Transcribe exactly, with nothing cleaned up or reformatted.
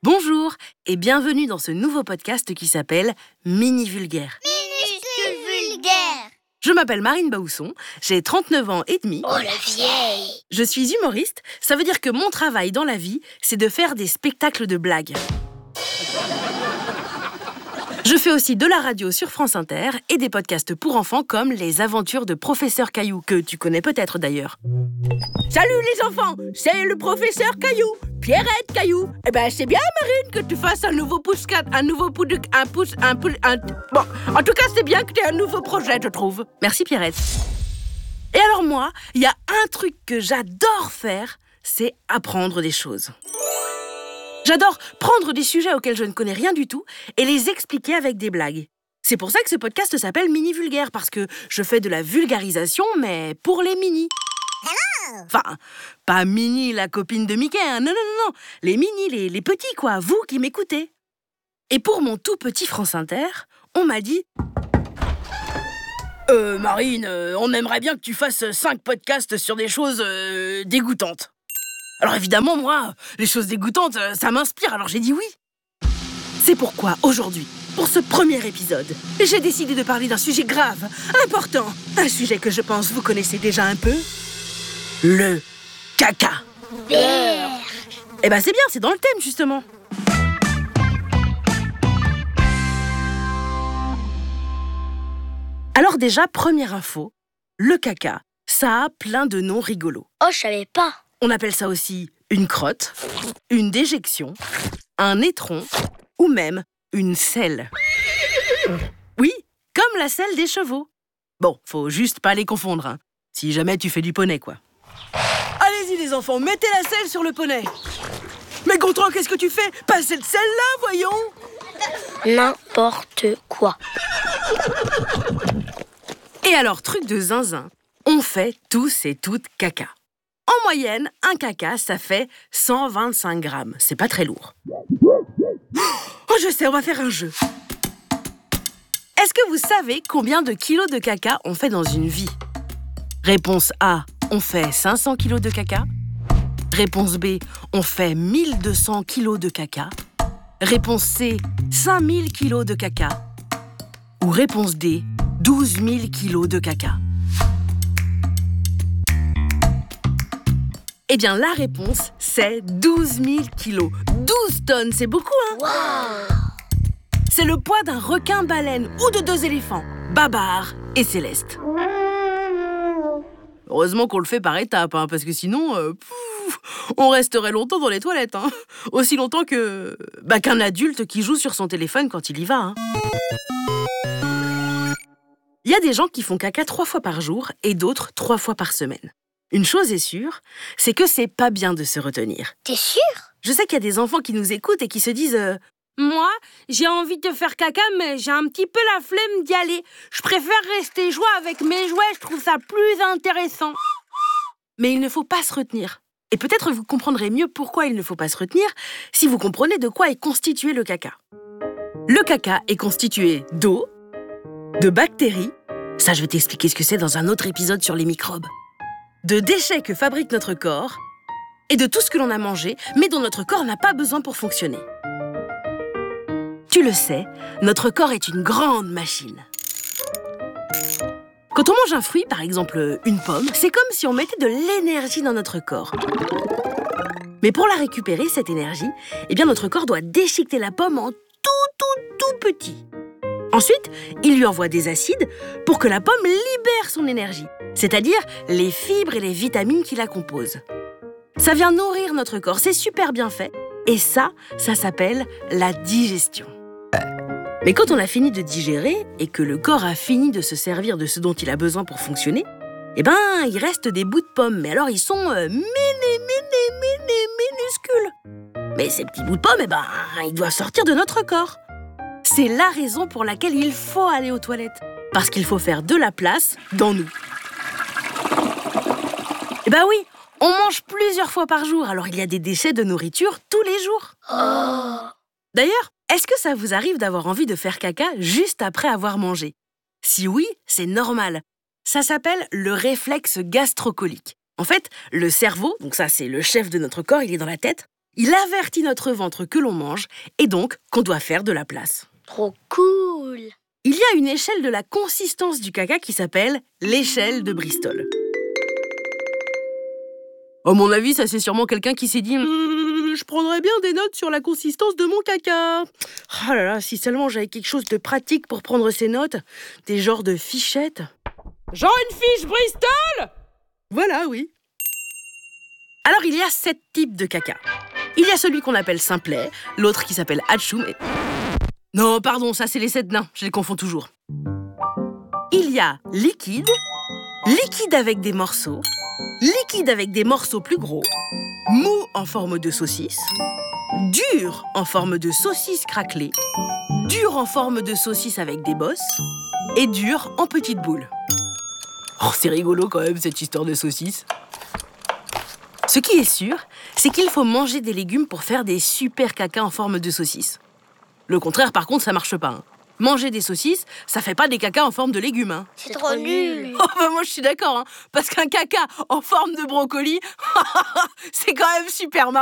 Bonjour et bienvenue dans ce nouveau podcast qui s'appelle Mini Vulgaire. Minuscule vulgaire. Je m'appelle Marine Baousson, j'ai trente-neuf ans et demi. Oh la vieille. Je suis humoriste, ça veut dire que mon travail dans la vie, c'est de faire des spectacles de blagues. Je fais aussi de la radio sur France Inter et des podcasts pour enfants comme Les Aventures de Professeur Caillou, que tu connais peut-être d'ailleurs. Salut les enfants, c'est le Professeur Caillou, Pierrette Caillou. Eh ben c'est bien Marine que tu fasses un nouveau pouce quatre, un nouveau pouce, un pouce, un pouce, un... Bon, en tout cas c'est bien que tu aies un nouveau projet, je trouve. Merci Pierrette. Et alors moi, il y a un truc que j'adore faire, c'est apprendre des choses. J'adore prendre des sujets auxquels je ne connais rien du tout et les expliquer avec des blagues. C'est pour ça que ce podcast s'appelle Mini Vulgaire, parce que je fais de la vulgarisation, mais pour les mini. Enfin, pas Minnie, la copine de Mickey, hein. non, non, non, non, les mini, les, les petits, quoi, vous qui m'écoutez. Et pour mon tout petit France Inter, on m'a dit... Euh, Marine, euh, on aimerait bien que tu fasses cinq podcasts sur des choses euh, dégoûtantes. Alors évidemment, moi, les choses dégoûtantes, ça m'inspire, alors j'ai dit oui. C'est pourquoi, aujourd'hui, pour ce premier épisode, j'ai décidé de parler d'un sujet grave, important, un sujet que je pense vous connaissez déjà un peu. Le caca. Vert. Eh ben c'est bien, c'est dans le thème, justement. Alors déjà, première info, le caca, ça a plein de noms rigolos. Oh, je savais pas. On appelle ça aussi une crotte, une déjection, un étron ou même une selle. Oui, comme la selle des chevaux. Bon, faut juste pas les confondre, hein, si jamais tu fais du poney, quoi. Allez-y les enfants, mettez la selle sur le poney. Mais Gontran, qu'est-ce que tu fais? Pas cette selle-là, voyons. N'importe quoi. Et alors, truc de zinzin, on fait tous et toutes caca. En moyenne, un caca, ça fait cent vingt-cinq grammes. C'est pas très lourd. Oh, je sais, on va faire un jeu. Est-ce que vous savez combien de kilos de caca on fait dans une vie? Réponse A, on fait cinq cents kilos de caca. Réponse B, on fait mille deux cents kilos de caca. Réponse C, cinq mille kilos de caca. Ou réponse D, douze mille kilos de caca. Eh bien, la réponse, c'est douze mille kilos. douze tonnes, c'est beaucoup, hein? Waouh. C'est le poids d'un requin-baleine ou de deux éléphants, Babar et Céleste. Heureusement qu'on le fait par étapes, hein, parce que sinon, euh, pouf, on resterait longtemps dans les toilettes. Hein. Aussi longtemps que bah, qu'un adulte qui joue sur son téléphone quand il y va. Hein. Il y a des gens qui font caca trois fois par jour et d'autres trois fois par semaine. Une chose est sûre, c'est que c'est pas bien de se retenir. T'es sûr? Je sais qu'il y a des enfants qui nous écoutent et qui se disent euh, « Moi, j'ai envie de faire caca, mais j'ai un petit peu la flemme d'y aller. Je préfère rester jouer avec mes jouets, je trouve ça plus intéressant. » Mais il ne faut pas se retenir. Et peut-être vous comprendrez mieux pourquoi il ne faut pas se retenir si vous comprenez de quoi est constitué le caca. Le caca est constitué d'eau, de bactéries, ça je vais t'expliquer ce que c'est dans un autre épisode sur les microbes, de déchets que fabrique notre corps et de tout ce que l'on a mangé, mais dont notre corps n'a pas besoin pour fonctionner. Tu le sais, notre corps est une grande machine. Quand on mange un fruit, par exemple une pomme, c'est comme si on mettait de l'énergie dans notre corps. Mais pour la récupérer, cette énergie, eh bien notre corps doit déchiqueter la pomme en tout, tout, tout petit. Ensuite, il lui envoie des acides pour que la pomme libère son énergie, c'est-à-dire les fibres et les vitamines qui la composent. Ça vient nourrir notre corps, c'est super bien fait. Et ça, ça s'appelle la digestion. Mais quand on a fini de digérer et que le corps a fini de se servir de ce dont il a besoin pour fonctionner, eh ben, il reste des bouts de pommes, mais alors ils sont euh, mini, mini, mini, minuscules. Mais ces petits bouts de pommes, eh ben, ils doivent sortir de notre corps. C'est la raison pour laquelle il faut aller aux toilettes. Parce qu'il faut faire de la place dans nous. Eh ben oui, on mange plusieurs fois par jour, alors il y a des déchets de nourriture tous les jours. Oh. D'ailleurs, est-ce que ça vous arrive d'avoir envie de faire caca juste après avoir mangé? Si oui, c'est normal. Ça s'appelle le réflexe gastrocolique. En fait, le cerveau, donc ça c'est le chef de notre corps, il est dans la tête, Il avertit notre ventre que l'on mange et donc qu'on doit faire de la place. Trop cool! Il y a une échelle de la consistance du caca qui s'appelle l'échelle de Bristol. À mon avis, ça c'est sûrement quelqu'un qui s'est dit euh, « Je prendrais bien des notes sur la consistance de mon caca. » Oh là là, si seulement j'avais quelque chose de pratique pour prendre ces notes, des genres de fichettes. Genre une fiche Bristol? Voilà, oui. Alors, il y a sept types de caca. Il y a celui qu'on appelle simplet, l'autre qui s'appelle Hatchoum et... Non, pardon, ça c'est les sept nains, je les confonds toujours. Il y a liquide, liquide avec des morceaux, liquide avec des morceaux plus gros, mou en forme de saucisse, dur en forme de saucisse craquelée, dur en forme de saucisse avec des bosses et dur en petites boules. Oh, c'est rigolo quand même cette histoire de saucisse. Ce qui est sûr, c'est qu'il faut manger des légumes pour faire des super caca en forme de saucisse. Le contraire, par contre, ça marche pas. Hein. Manger des saucisses, ça fait pas des cacas en forme de légumes. Hein. C'est trop nul! Oh, bah moi, je suis d'accord, hein, parce qu'un caca en forme de brocoli, c'est quand même super marrant.